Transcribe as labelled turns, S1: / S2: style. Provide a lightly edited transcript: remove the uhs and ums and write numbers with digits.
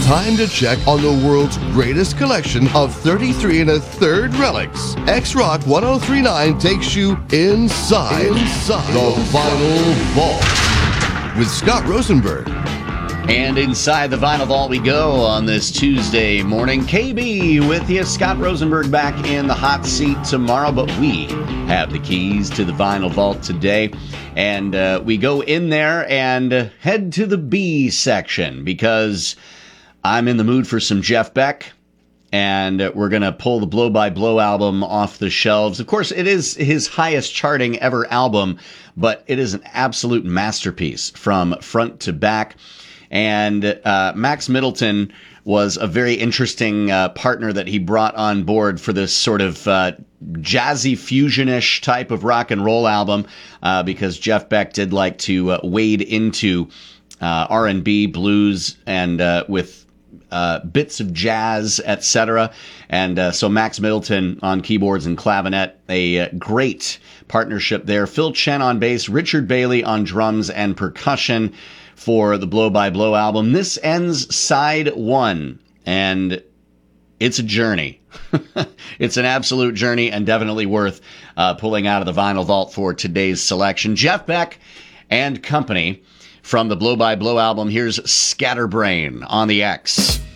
S1: time to check on the world's greatest collection of 33 1/3 relics. X-Rock 1039 takes you inside the Vinyl Vault with Scott Rosenberg.
S2: And inside the Vinyl Vault we go on this Tuesday morning. KB with you. Scott Rosenberg back in the hot seat tomorrow, but we have the keys to the Vinyl Vault today. And we go in there and head to the B section because I'm in the mood for some Jeff Beck. And we're going to pull the Blow by Blow album off the shelves. Of course, it is his highest charting ever album, but it is an absolute masterpiece from front to back. And Max Middleton was a very interesting partner that he brought on board for this sort of jazzy fusionish type of rock and roll album because Jeff Beck did like to wade into R&B, blues, and with bits of jazz, etc. And so Max Middleton on keyboards and clavinet, a great partnership there. Phil Chen on bass, Richard Bailey on drums and percussion for the Blow by Blow album. This ends side one, and it's a journey. It's an absolute journey and definitely worth pulling out of the Vinyl Vault for today's selection. Jeff Beck and company from the Blow by Blow album. Here's Scatterbrain on the X.